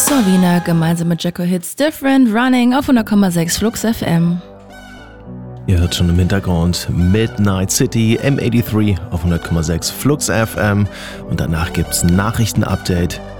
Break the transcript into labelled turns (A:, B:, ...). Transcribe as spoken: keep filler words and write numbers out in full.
A: Sorvina gemeinsam mit Jacko Hits Different Running auf hundert Komma sechs Flux F M.
B: Ihr hört schon im Hintergrund Midnight City M dreiundachtzig auf hundert Komma sechs Flux F M und danach gibt's ein Nachrichtenupdate.